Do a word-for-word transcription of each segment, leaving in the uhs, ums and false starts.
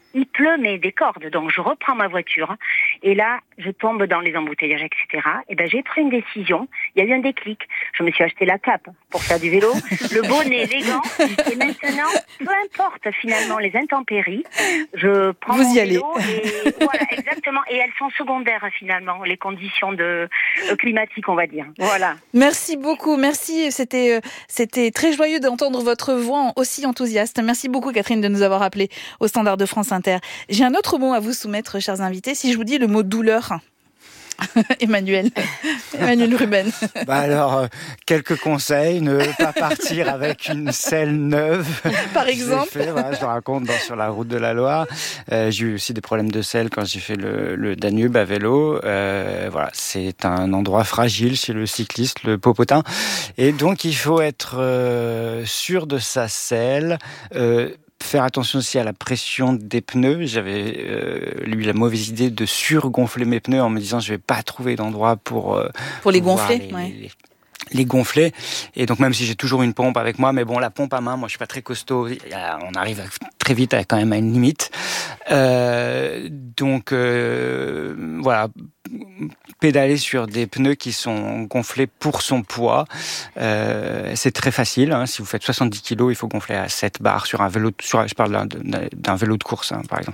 il pleut, mais des cordes. Donc, je reprends ma voiture. Et là, je tombe dans les embouteillages, et cetera. Et ben, j'ai pris une décision. Il y a eu un déclic. Je me suis acheté la cape pour faire du vélo, le bonnet, les gants. Et maintenant, peu importe finalement les intempéries, je prends Vous mon y vélo. Et voilà, exactement. Et elles sont secondaires finalement, les conditions de, euh, climatiques, on va dire. Voilà. Merci beaucoup. Merci. C'était, euh, c'était très joyeux d'entendre votre voix aussi enthousiaste. Merci beaucoup, Catherine, de nous avoir appelés au Standard de France Inter. J'ai un autre mot à vous soumettre, chers invités. Si je vous dis le mot douleur, Emmanuel, Emmanuel Ruben. Bah alors, euh, quelques conseils, ne pas partir avec une selle neuve. Par exemple. Je, fait, voilà, je le raconte dans, sur la route de la Loire. Euh, j'ai eu aussi des problèmes de selle quand j'ai fait le, le Danube à vélo. Euh, voilà, c'est un endroit fragile chez le cycliste, le popotin. Et donc, il faut être euh, sûr de sa selle. Euh, Faire attention aussi à la pression des pneus. J'avais euh, eu la mauvaise idée de surgonfler mes pneus en me disant je vais pas trouver d'endroit pour euh, pour les gonfler. Les, ouais. les, les gonfler. Et donc même si j'ai toujours une pompe avec moi, mais bon, la pompe à main, moi je suis pas très costaud. On arrive très vite à, quand même à une limite. Euh, donc euh, voilà. Pédaler sur des pneus qui sont gonflés pour son poids, euh, c'est très facile. Hein. Si vous faites soixante-dix kilos, il faut gonfler à sept barres sur un vélo. De, sur, je parle d'un, d'un vélo de course, hein, par exemple.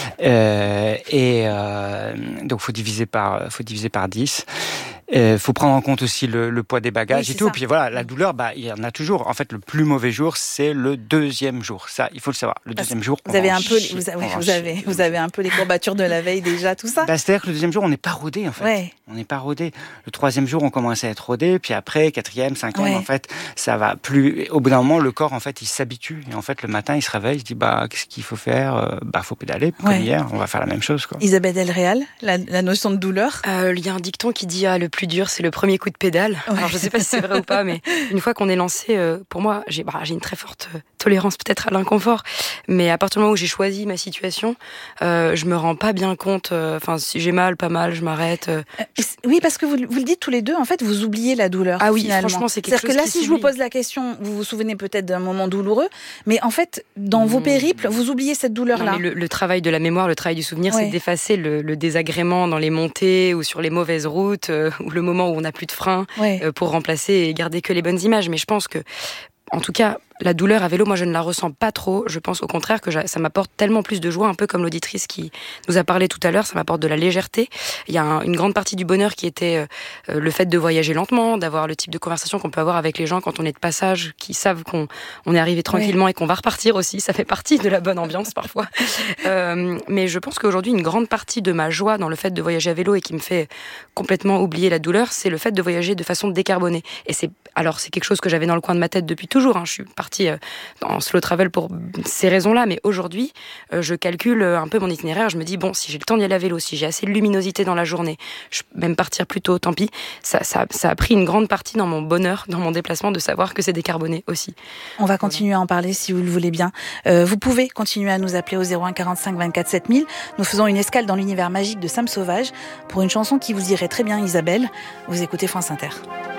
Euh, et euh, donc, faut diviser par, faut diviser par dix. Il faut prendre en compte aussi le, le poids des bagages oui, et tout. Ça. Puis voilà, la douleur, bah, il y en a toujours. En fait, le plus mauvais jour, c'est le deuxième jour. Ça, il faut le savoir. Le deuxième jour, vous avez un peu, chier, vous, avez, vous avez, vous avez un peu les courbatures de la veille déjà, tout ça. Bah, c'est-à-dire que le deuxième jour, on n'est pas rodé en fait. Ouais. On n'est pas rodé. Le troisième jour, on commence à être rodé. Puis après, quatrième, cinquième, ouais. en fait, ça va plus. Au bout d'un moment, le corps, en fait, il s'habitue. Et en fait, le matin, il se réveille, il se dit, bah, qu'est-ce qu'il faut faire ? Bah, faut pédaler. Comme ouais. hier, on va faire la même chose, quoi. Isabelle Delréal, la, la notion de douleur. Euh, il y a un dicton qui dit, ah, le plus dur, c'est le premier coup de pédale. Ouais. Alors, je sais pas si c'est vrai ou pas, mais une fois qu'on est lancé, euh, pour moi, j'ai, bah, j'ai une très forte euh, tolérance peut-être à l'inconfort. Mais à partir du moment où j'ai choisi ma situation, euh, je me rends pas bien compte. Enfin, euh, si j'ai mal, pas mal, je m'arrête. Euh, je... Oui, parce que vous, vous le dites tous les deux, en fait, vous oubliez la douleur. Ah oui, finalement. franchement, c'est quelque C'est-à-dire chose que là, si s'oublie. je vous pose la question, vous vous souvenez peut-être d'un moment douloureux, mais en fait, dans mmh. vos périples, vous oubliez cette douleur-là. Non, mais le, le travail de la mémoire, le travail du souvenir, ouais. c'est d'effacer le, le désagrément dans les montées ou sur les mauvaises routes, euh, ou le moment où on n'a plus de frein, ouais. euh, pour remplacer et garder que les bonnes images. Mais je pense que, en tout cas, la douleur à vélo, moi, je ne la ressens pas trop. Je pense au contraire que ça m'apporte tellement plus de joie, un peu comme l'auditrice qui nous a parlé tout à l'heure. Ça m'apporte de la légèreté. Il y a un, une grande partie du bonheur qui était euh, le fait de voyager lentement, d'avoir le type de conversation qu'on peut avoir avec les gens quand on est de passage, qui savent qu'on on est arrivé tranquillement, oui. et qu'on va repartir aussi. Ça fait partie de la bonne ambiance parfois. euh, mais je pense qu'aujourd'hui, une grande partie de ma joie dans le fait de voyager à vélo et qui me fait complètement oublier la douleur, c'est le fait de voyager de façon décarbonée. Et c'est alors c'est quelque chose que j'avais dans le coin de ma tête depuis toujours. Hein. Je suis partie en slow travel pour ces raisons-là, mais aujourd'hui, euh, je calcule un peu mon itinéraire. Je me dis, bon, si j'ai le temps d'y aller à vélo, si j'ai assez de luminosité dans la journée, je peux même partir plus tôt, tant pis. Ça, ça, ça a pris une grande partie dans mon bonheur, dans mon déplacement, de savoir que c'est décarboné aussi. On va continuer voilà. à en parler si vous le voulez bien. Euh, vous pouvez continuer à nous appeler au zéro un quarante-cinq vingt-quatre sept mille. Nous faisons une escale dans l'univers magique de Sam Sauvage pour une chanson qui vous irait très bien, Isabelle. Vous écoutez France Inter.